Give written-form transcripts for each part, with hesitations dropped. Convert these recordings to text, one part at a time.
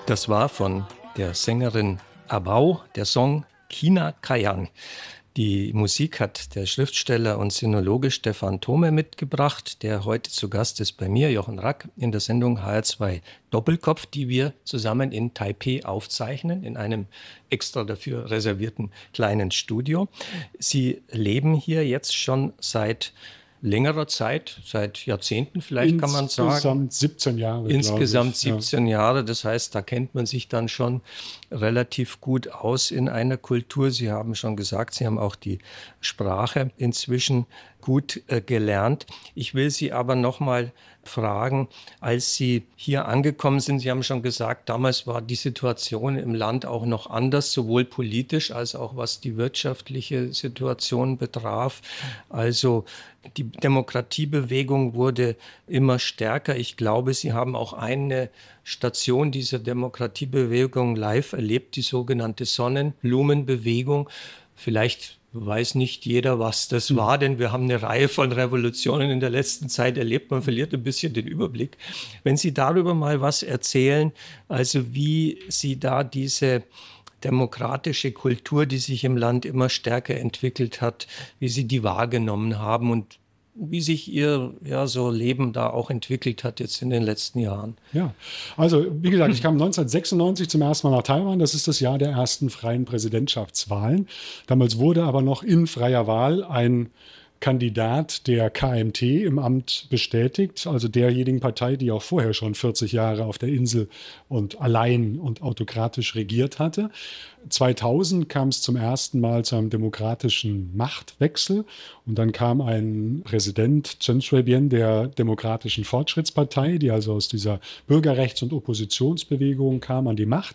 Das war von der Sängerin Abau der Song China Kayan. Die Musik hat der Schriftsteller und Sinologe Stefan Thome mitgebracht, der heute zu Gast ist bei mir, Jochen Rack, in der Sendung HR2 Doppelkopf, die wir zusammen in Taipeh aufzeichnen, in einem extra dafür reservierten kleinen Studio. Sie leben hier jetzt schon seit längerer Zeit, seit Jahrzehnten vielleicht, kann man sagen. Insgesamt 17 Jahre. Insgesamt 17 Jahre, das heißt, da kennt man sich dann schon relativ gut aus in einer Kultur. Sie haben schon gesagt, Sie haben auch die Sprache inzwischen gut gelernt. Ich will Sie aber noch mal fragen, als Sie hier angekommen sind, Sie haben schon gesagt, damals war die Situation im Land auch noch anders, sowohl politisch als auch was die wirtschaftliche Situation betraf. Also die Demokratiebewegung wurde immer stärker. Ich glaube, Sie haben auch eine Station dieser Demokratiebewegung live erlebt, die sogenannte Sonnenblumenbewegung. Vielleicht weiß nicht jeder, was das war, denn wir haben eine Reihe von Revolutionen in der letzten Zeit erlebt. Man verliert ein bisschen den Überblick. Wenn Sie darüber mal was erzählen, also wie Sie da diese demokratische Kultur, die sich im Land immer stärker entwickelt hat, wie Sie die wahrgenommen haben und wie sich Ihr so Leben da auch entwickelt hat jetzt in den letzten Jahren. Ja, also wie gesagt, ich kam 1996 zum ersten Mal nach Taiwan. Das ist das Jahr der ersten freien Präsidentschaftswahlen. Damals wurde aber noch in freier Wahl ein Kandidat der KMT im Amt bestätigt, also derjenigen Partei, die auch vorher schon 40 Jahre auf der Insel und allein und autokratisch regiert hatte. 2000 kam es zum ersten Mal zu einem demokratischen Machtwechsel und dann kam ein Präsident, Chen Shui-bian, der Demokratischen Fortschrittspartei, die also aus dieser Bürgerrechts- und Oppositionsbewegung kam, an die Macht.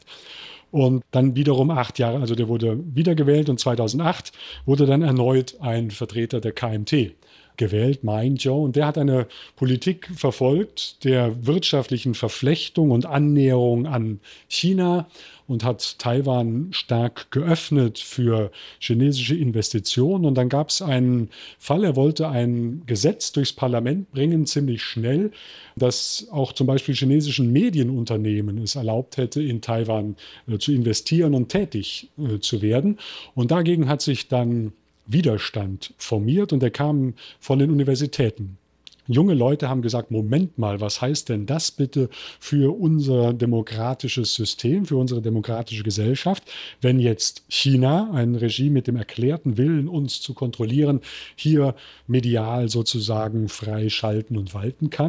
Und dann wiederum 8 Jahre, also der wurde wiedergewählt und 2008 wurde dann erneut ein Vertreter der KMT gewählt, Ma Ying-jeou. Und der hat eine Politik verfolgt der wirtschaftlichen Verflechtung und Annäherung an China und hat Taiwan stark geöffnet für chinesische Investitionen. Und dann gab es einen Fall, er wollte ein Gesetz durchs Parlament bringen, ziemlich schnell, das auch zum Beispiel chinesischen Medienunternehmen es erlaubt hätte, in Taiwan zu investieren und tätig zu werden. Und dagegen hat sich dann Widerstand formiert und der kam von den Universitäten. Junge Leute haben gesagt, Moment mal, was heißt denn das bitte für unser demokratisches System, für unsere demokratische Gesellschaft, wenn jetzt China, ein Regime mit dem erklärten Willen, uns zu kontrollieren, hier medial sozusagen frei schalten und walten kann?